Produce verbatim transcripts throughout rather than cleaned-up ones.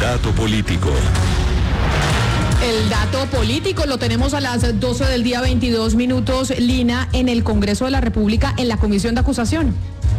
dato político. El dato político lo tenemos a las doce del día, veintidós minutos, Lina, en el Congreso de la República, en la Comisión de Acusación.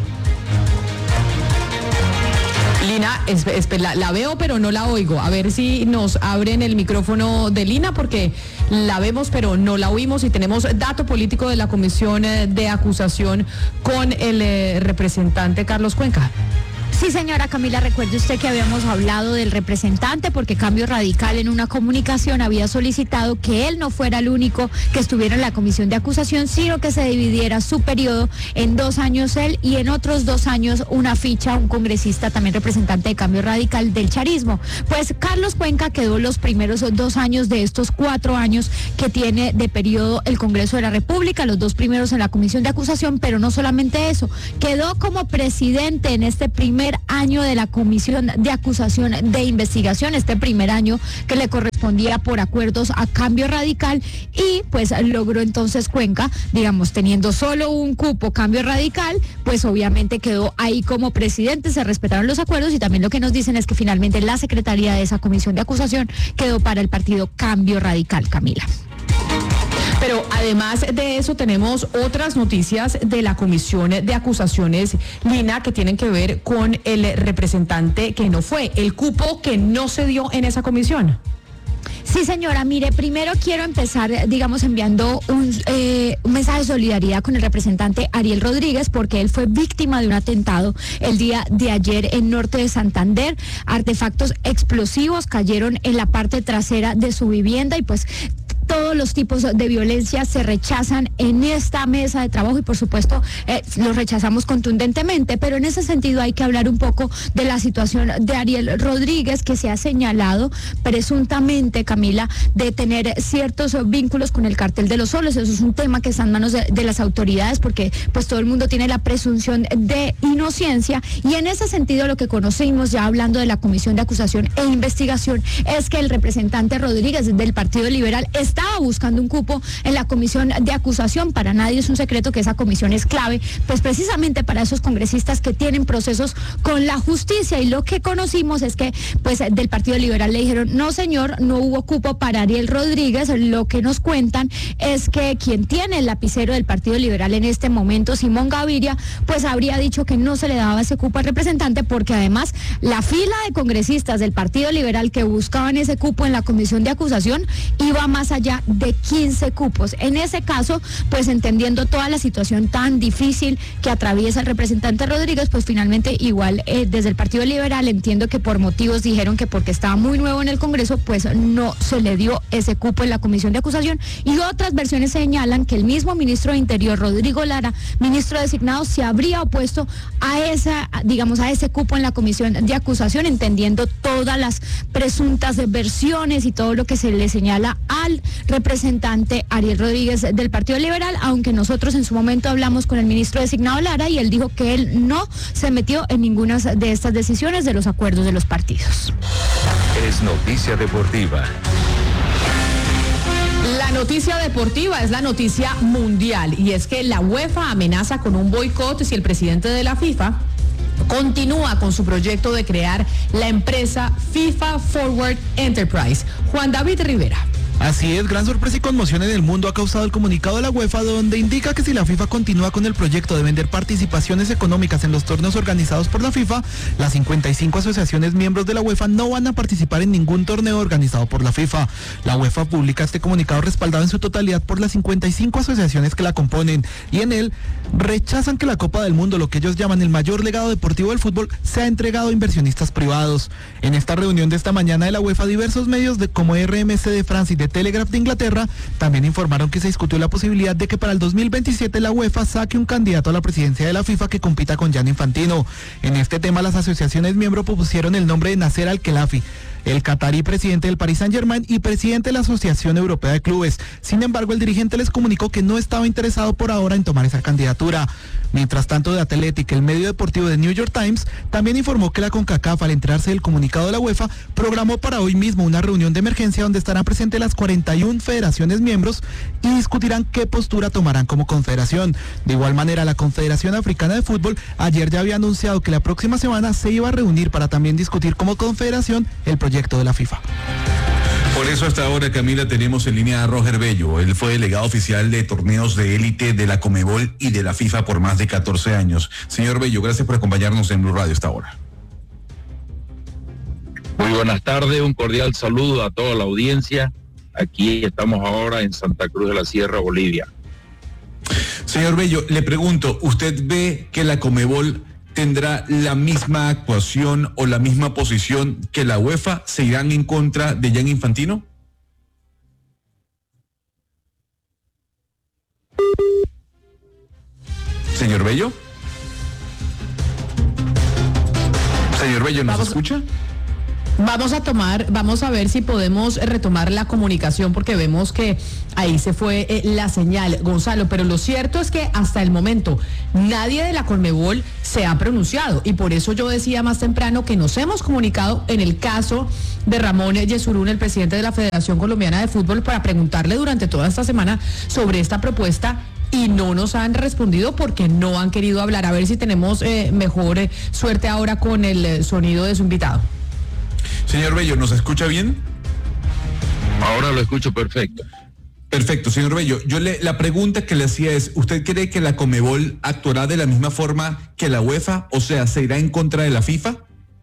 Lina, es, es, la, la veo pero no la oigo. A ver si nos abren el micrófono de Lina, porque la vemos pero no la oímos, y tenemos dato político de la Comisión de Acusación con el eh, representante Carlos Cuenca. Sí, señora Camila, recuerde usted que habíamos hablado del representante porque Cambio Radical en una comunicación había solicitado que él no fuera el único que estuviera en la comisión de acusación, sino que se dividiera su periodo en dos años él y en otros dos años una ficha, un congresista también representante de Cambio Radical del charismo. Pues Carlos Cuenca quedó los primeros dos años de estos cuatro años que tiene de periodo el Congreso de la República, los dos primeros en la comisión de acusación, pero no solamente eso, quedó como presidente en este primer año de la Comisión de Acusación de Investigación, este primer año que le correspondía por acuerdos a Cambio Radical, y pues logró entonces Cuenca, digamos, teniendo solo un cupo Cambio Radical, pues obviamente quedó ahí como presidente, se respetaron los acuerdos, y también lo que nos dicen es que finalmente la secretaría de esa Comisión de Acusación quedó para el partido Cambio Radical, Camila. Pero además de eso tenemos otras noticias de la Comisión de Acusaciones, Lina, que tienen que ver con el representante que no fue, el cupo que no se dio en esa comisión. Sí, señora, mire, primero quiero empezar, digamos, enviando un, eh, un mensaje de solidaridad con el representante Ariel Rodríguez, porque él fue víctima de un atentado el día de ayer en norte de Santander. Artefactos explosivos cayeron en la parte trasera de su vivienda, y pues todos los tipos de violencia se rechazan en esta mesa de trabajo, y por supuesto eh, los rechazamos contundentemente, pero en ese sentido hay que hablar un poco de la situación de Ariel Rodríguez, que se ha señalado presuntamente, Camila, de tener ciertos vínculos con el Cartel de los Soles. Eso es un tema que está en manos de, de las autoridades, porque pues todo el mundo tiene la presunción de inocencia, y en ese sentido lo que conocimos, ya hablando de la Comisión de Acusación e Investigación, es que el representante Rodríguez del Partido Liberal es estaba buscando un cupo en la comisión de acusación. Para nadie es un secreto que esa comisión es clave, pues precisamente para esos congresistas que tienen procesos con la justicia, y lo que conocimos es que pues del Partido Liberal le dijeron, no señor, no hubo cupo para Ariel Rodríguez. Lo que nos cuentan es que quien tiene el lapicero del Partido Liberal en este momento, Simón Gaviria, pues habría dicho que no se le daba ese cupo al representante, porque además la fila de congresistas del Partido Liberal que buscaban ese cupo en la comisión de acusación iba más allá de quince cupos. En ese caso, pues entendiendo toda la situación tan difícil que atraviesa el representante Rodríguez, pues finalmente igual eh, desde el Partido Liberal entiendo que por motivos dijeron que porque estaba muy nuevo en el Congreso, pues no se le dio ese cupo en la comisión de acusación, y otras versiones señalan que el mismo ministro de Interior, Rodrigo Lara, ministro designado, se habría opuesto a esa, digamos, a ese cupo en la comisión de acusación, entendiendo todas las presuntas versiones y todo lo que se le señala al representante Ariel Rodríguez del Partido Liberal, aunque nosotros en su momento hablamos con el ministro designado Lara, y él dijo que él no se metió en ninguna de estas decisiones de los acuerdos de los partidos. Es noticia deportiva. La noticia deportiva es la noticia mundial, y es que la UEFA amenaza con un boicot si el presidente de la FIFA continúa con su proyecto de crear la empresa FIFA Forward Enterprise. Juan David Rivera. Así es, gran sorpresa y conmoción en el mundo ha causado el comunicado de la UEFA, donde indica que si la FIFA continúa con el proyecto de vender participaciones económicas en los torneos organizados por la FIFA, las cincuenta y cinco asociaciones miembros de la UEFA no van a participar en ningún torneo organizado por la FIFA. La UEFA publica este comunicado respaldado en su totalidad por las cincuenta y cinco asociaciones que la componen, y en él rechazan que la Copa del Mundo, lo que ellos llaman el mayor legado deportivo del fútbol, sea entregado a inversionistas privados. En esta reunión de esta mañana de la UEFA, diversos medios de, como R M C de Francia y de Telegraph de Inglaterra también informaron que se discutió la posibilidad de que para el dos mil veintisiete la UEFA saque un candidato a la presidencia de la FIFA que compita con Gianni Infantino. En este tema, las asociaciones miembros propusieron el nombre de Nasser Al-Khelaifi, el catarí presidente del Paris Saint-Germain y presidente de la Asociación Europea de Clubes. Sin embargo, el dirigente les comunicó que no estaba interesado por ahora en tomar esa candidatura. Mientras tanto, The Athletic, el medio deportivo de New York Times, también informó que la CONCACAF, al enterarse del comunicado de la UEFA, programó para hoy mismo una reunión de emergencia donde estarán presentes las cuarenta y una federaciones miembros y discutirán qué postura tomarán como confederación. De igual manera, la Confederación Africana de Fútbol ayer ya había anunciado que la próxima semana se iba a reunir para también discutir como confederación el proyecto proyecto de la FIFA. Por eso hasta ahora, Camila, tenemos en línea a Roger Bello. Él fue delegado oficial de torneos de élite de la Conmebol y de la FIFA por más de catorce años. Señor Bello, gracias por acompañarnos en Blue Radio hasta ahora. Muy buenas tardes, un cordial saludo a toda la audiencia. Aquí estamos ahora en Santa Cruz de la Sierra, Bolivia. Señor Bello, le pregunto, ¿usted ve que la Conmebol tendrá la misma actuación o la misma posición que la UEFA? ¿Se irán en contra de Gianni Infantino? Señor Bello. Señor Bello, ¿nos Vamos. escucha? Vamos a tomar, vamos a ver si podemos retomar la comunicación porque vemos que ahí se fue eh, la señal, Gonzalo, pero lo cierto es que hasta el momento nadie de la Conmebol se ha pronunciado y por eso yo decía más temprano que nos hemos comunicado en el caso de Ramón Yesurún, el presidente de la Federación Colombiana de Fútbol, para preguntarle durante toda esta semana sobre esta propuesta y no nos han respondido porque no han querido hablar. A ver si tenemos eh, mejor eh, suerte ahora con el eh, sonido de su invitado. Señor Bello, ¿nos escucha bien? Ahora lo escucho perfecto. Perfecto, señor Bello. Yo le, la pregunta que le hacía es, ¿usted cree que la Conmebol actuará de la misma forma que la UEFA? O sea, ¿se irá en contra de la FIFA?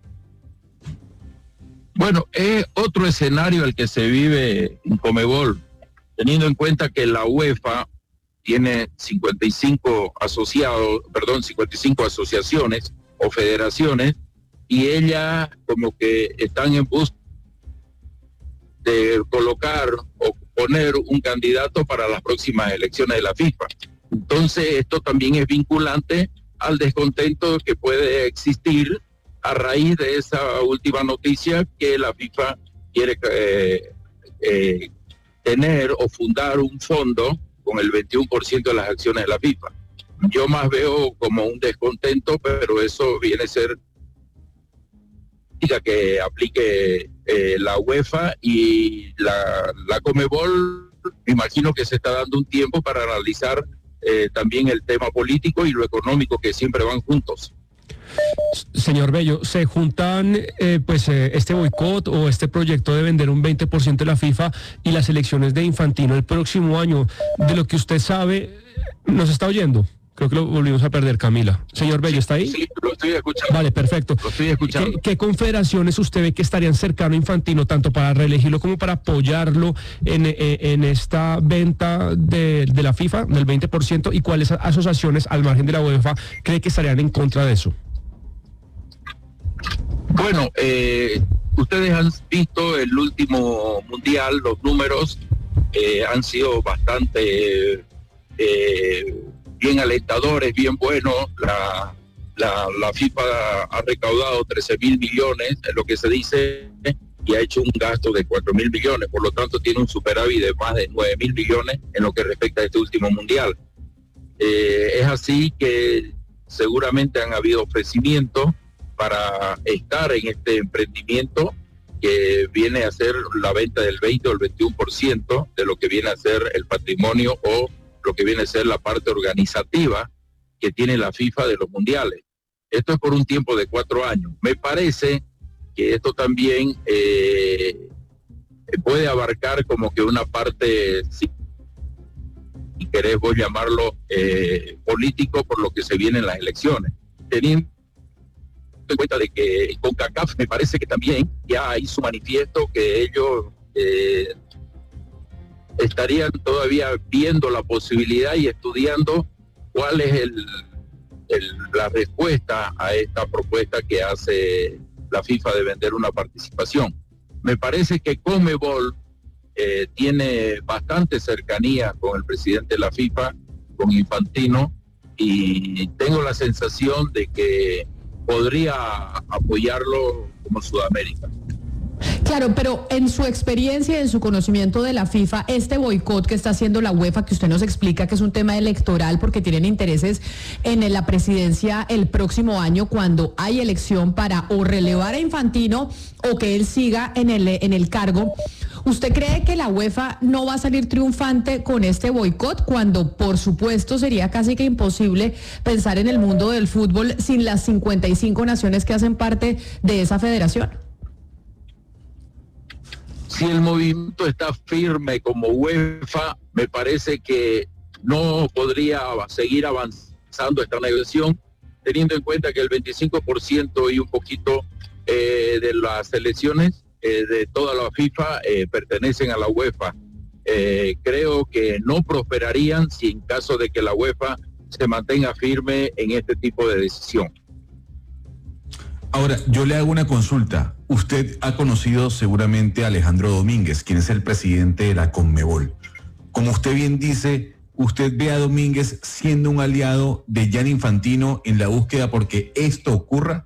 Bueno, es otro escenario el que se vive en Conmebol, teniendo en cuenta que la UEFA tiene cincuenta y cinco asociados, perdón, cincuenta y cinco asociaciones o federaciones, y ellas como que están en busca de colocar o poner un candidato para las próximas elecciones de la FIFA. Entonces esto también es vinculante al descontento que puede existir a raíz de esa última noticia que la FIFA quiere eh, eh, tener o fundar un fondo con el veintiuno por ciento de las acciones de la FIFA. Yo más veo como un descontento, pero eso viene a ser que aplique eh, la UEFA y la, la Conmebol. Me imagino que se está dando un tiempo para analizar eh, también el tema político y lo económico, que siempre van juntos. Señor Bello, ¿se juntan eh, pues eh, este boicot o este proyecto de vender un veinte por ciento de la FIFA y las elecciones de Infantino el próximo año? De lo que usted sabe, ¿nos está oyendo? Creo que lo volvimos a perder, Camila. Señor Bello, ¿está ahí? Sí, lo estoy escuchando. Vale, perfecto. Lo estoy escuchando. ¿Qué, qué confederaciones usted ve que estarían cercano a Infantino, tanto para reelegirlo como para apoyarlo en, en, en esta venta de, de la FIFA, del veinte por ciento? ¿Y cuáles asociaciones, al margen de la UEFA, cree que estarían en contra de eso? Bueno, eh, ustedes han visto el último mundial, los números eh, han sido bastante eh, bien alentadores, bien buenos. La, la, la FIFA ha recaudado trece mil millones, es lo que se dice, y ha hecho un gasto de cuatro mil millones, por lo tanto tiene un superávit de más de nueve mil millones en lo que respecta a este último mundial. Eh, es así que seguramente han habido ofrecimientos para estar en este emprendimiento que viene a ser la venta del veinte o el veintiuno por ciento de lo que viene a ser el patrimonio o lo que viene a ser la parte organizativa que tiene la FIFA de los mundiales. Esto es por un tiempo de cuatro años. Me parece que esto también eh, puede abarcar como que una parte, si querés vos llamarlo eh, político, por lo que se viene en las elecciones. Teniendo en cuenta de que CONCACAF me parece que también ya hizo manifiesto que ellos eh, estarían todavía viendo la posibilidad y estudiando cuál es el, el, la respuesta a esta propuesta que hace la FIFA de vender una participación. Me parece que Conmebol eh, tiene bastante cercanía con el presidente de la FIFA, con Infantino, y tengo la sensación de que podría apoyarlo como Sudamérica. Claro, pero en su experiencia y en su conocimiento de la FIFA, este boicot que está haciendo la UEFA, que usted nos explica que es un tema electoral porque tienen intereses en la presidencia el próximo año cuando hay elección para o relevar a Infantino o que él siga en el, en el cargo. ¿Usted cree que la UEFA no va a salir triunfante con este boicot cuando, por supuesto, sería casi que imposible pensar en el mundo del fútbol sin las cincuenta y cinco naciones que hacen parte de esa federación? si el movimiento está firme como UEFA, me parece que no podría seguir avanzando esta negociación, teniendo en cuenta que el veinticinco por ciento y un poquito eh, de las selecciones eh, de toda la FIFA eh, pertenecen a la UEFA. Eh, creo que no prosperarían si en caso de que la UEFA se mantenga firme en este tipo de decisión. Ahora, yo le hago una consulta. Usted ha conocido seguramente a Alejandro Domínguez, quien es el presidente de la Conmebol. Como usted bien dice, ¿usted ve a Domínguez siendo un aliado de Gianni Infantino en la búsqueda porque esto ocurra?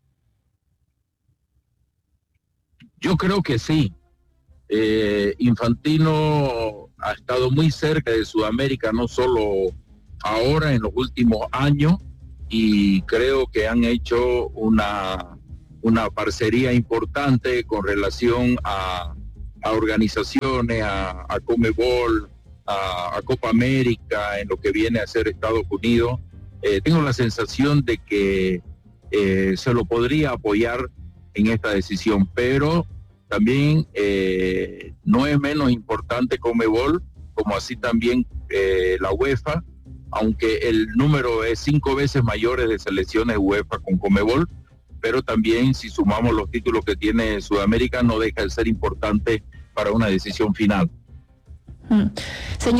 Yo creo que sí. Eh, Infantino ha estado muy cerca de Sudamérica, no solo ahora, en los últimos años, y creo que han hecho una, una parcería importante con relación a, a organizaciones, a, a Conmebol, a, a Copa América, en lo que viene a ser Estados Unidos. Eh, tengo la sensación de que eh, se lo podría apoyar en esta decisión, pero también eh, no es menos importante Conmebol, como así también eh, la UEFA, aunque el número es cinco veces mayor de selecciones UEFA con Conmebol, pero también si sumamos los títulos que tiene Sudamérica, no deja de ser importante para una decisión final. Hmm. Señor